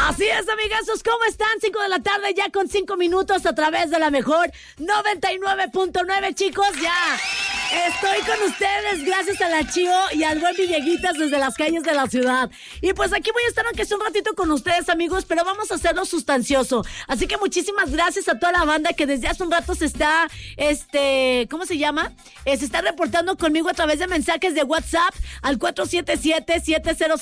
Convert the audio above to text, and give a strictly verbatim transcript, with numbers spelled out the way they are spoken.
Así es, amigazos, ¿cómo están? Cinco de la tarde, ya con cinco minutos a través de la mejor noventa y nueve punto nueve, chicos, ya. Estoy con ustedes gracias a la Chío y al buen Villeguitas desde las calles de la ciudad. Y pues aquí voy a estar aunque sea un ratito con ustedes, amigos, pero vamos a hacerlo sustancioso. Así que muchísimas gracias a toda la banda que desde hace un rato se está, este, ¿cómo se llama? Eh, se está reportando conmigo a través de mensajes de WhatsApp al cuatro siete siete, siete cero